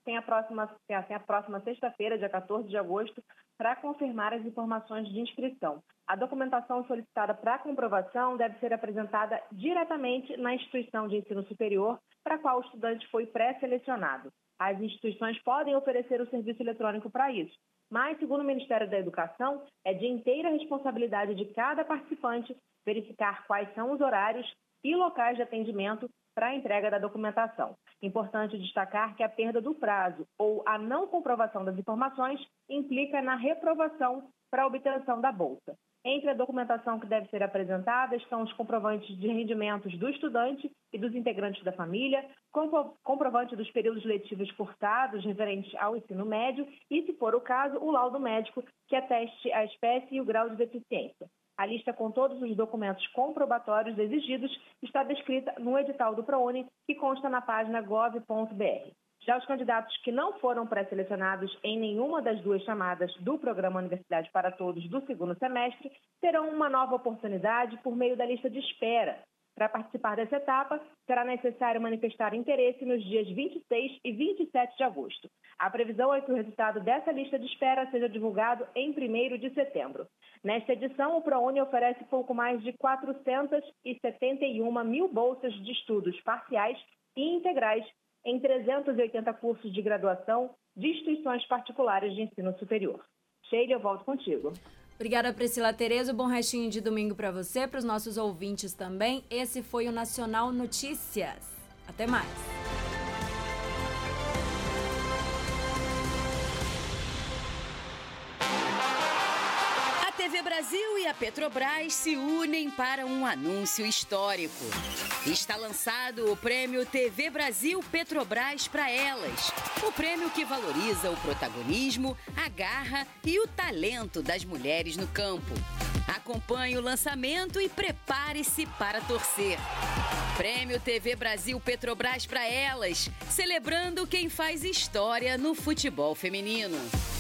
tem a próxima sexta-feira, dia 14 de agosto, para confirmar as informações de inscrição. A documentação solicitada para comprovação deve ser apresentada diretamente na instituição de ensino superior para a qual o estudante foi pré-selecionado. As instituições podem oferecer o serviço eletrônico para isso, mas, segundo o Ministério da Educação, é de inteira responsabilidade de cada participante verificar quais são os horários e locais de atendimento para a entrega da documentação. Importante destacar que a perda do prazo ou a não comprovação das informações implica na reprovação para a obtenção da bolsa. Entre a documentação que deve ser apresentada estão os comprovantes de rendimentos do estudante e dos integrantes da família, comprovante dos períodos letivos curtados referentes ao ensino médio e, se for o caso, o laudo médico que ateste a espécie e o grau de deficiência. A lista com todos os documentos comprobatórios exigidos está descrita no edital do ProUni, que consta na página gov.br. Já os candidatos que não foram pré-selecionados em nenhuma das duas chamadas do Programa Universidade para Todos do segundo semestre terão uma nova oportunidade por meio da lista de espera. Para participar dessa etapa, será necessário manifestar interesse nos dias 26 e 27 de agosto. A previsão é que o resultado dessa lista de espera seja divulgado em 1º de setembro. Nesta edição, o ProUni oferece pouco mais de 471 mil bolsas de estudos parciais e integrais em 380 cursos de graduação de instituições particulares de ensino superior. Sheila, eu volto contigo. Obrigada, Priscila Tereza. Bom restinho de domingo para você, para os nossos ouvintes também. Esse foi o Nacional Notícias. Até mais. A TV Brasil e a Petrobras se unem para um anúncio histórico. Está lançado o Prêmio TV Brasil Petrobras para Elas. O prêmio que valoriza o protagonismo, a garra e o talento das mulheres no campo. Acompanhe o lançamento e prepare-se para torcer. Prêmio TV Brasil Petrobras para Elas, celebrando quem faz história no futebol feminino.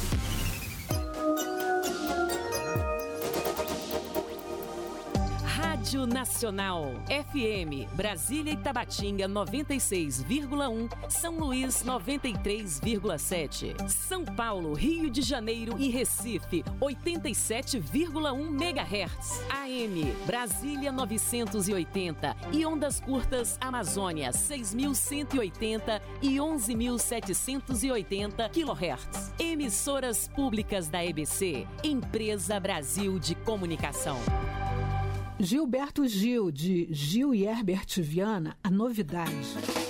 Rádio Nacional, FM, Brasília e Tabatinga 96,1, São Luís 93,7, São Paulo, Rio de Janeiro e Recife 87,1 MHz, AM, Brasília 980 e ondas curtas Amazônia 6.180 e 11.780 kHz. Emissoras públicas da EBC, Empresa Brasil de Comunicação. Gilberto Gil, de Gil e Herbert Viana, a novidade.